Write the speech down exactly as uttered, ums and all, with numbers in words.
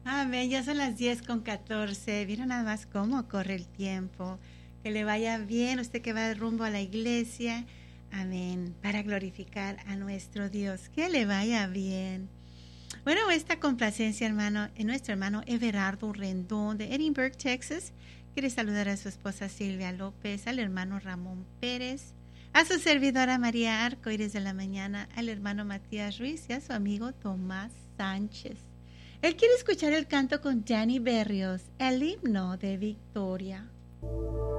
Amén, ya son las diez con catorce. ¿Vieron nada más cómo corre el tiempo? Que le vaya bien, usted que va rumbo a la iglesia. Amén, para glorificar a nuestro Dios. Que le vaya bien. Bueno, esta complacencia, hermano, en nuestro hermano Everardo Rendón de Edinburgh, Texas. Quiere saludar a su esposa Silvia López, al hermano Ramón Pérez, a su servidora María Arcoíris de la Mañana, al hermano Matías Ruiz y a su amigo Tomás Sánchez. Él quiere escuchar el canto con Danny Berrios, el himno de victoria.